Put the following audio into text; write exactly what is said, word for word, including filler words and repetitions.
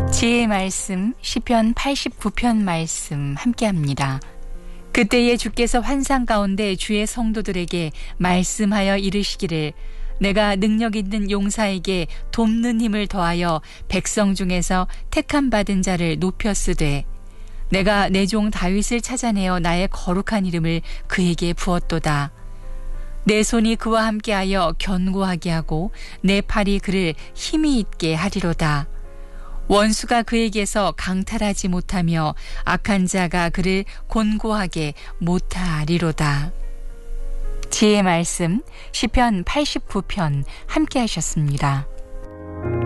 지혜의 말씀 시편 팔십구 편 말씀 함께합니다. 그때에 주께서 환상 가운데 주의 성도들에게 말씀하여 이르시기를 내가 능력 있는 용사에게 돕는 힘을 더하여 백성 중에서 택함 받은 자를 높였으되 내가 내 종 다윗을 찾아내어 나의 거룩한 이름을 그에게 부었도다. 내 손이 그와 함께하여 견고하게 하고 내 팔이 그를 힘이 있게 하리로다. 원수가 그에게서 강탈하지 못하며 악한 자가 그를 곤고하게 못하리로다. 지혜의 말씀 시편 팔십구 편 함께 하셨습니다.